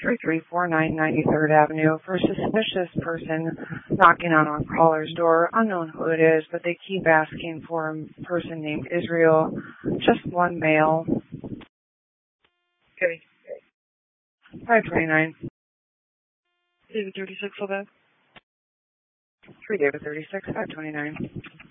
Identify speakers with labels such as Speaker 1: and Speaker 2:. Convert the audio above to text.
Speaker 1: 3349 93rd Avenue for a suspicious person knocking on our caller's door. Unknown who it is, but they keep asking for a person named Israel. Just one male.
Speaker 2: Okay.
Speaker 1: 529.
Speaker 2: David 36, hold on.
Speaker 1: 3 David 36, 529.